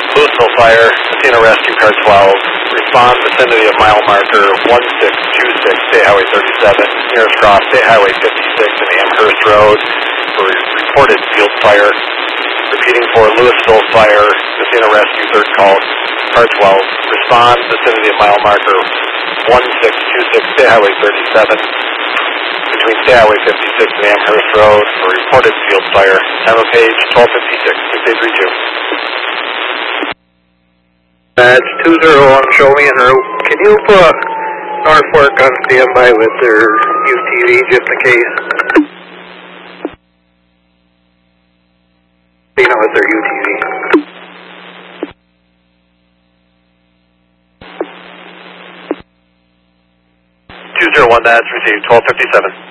Louisville Fire, Messina Rescue Car 12. Respond vicinity of mile marker 1626, State Highway 37, nearest cross State Highway 56 and Amherst Road for reported field fire. Repeating for Louisville Fire, Messina Rescue, third call, car 12. Respond vicinity of mile marker 1626, State Highway 37, between State Highway 56 and Amherst Road for reported field fire. Time of page 1256, 6832. That's 201, show me en route. Can you put Norfolk on standby with their UTV just in case? With their UTV. 201, that's received, 1257.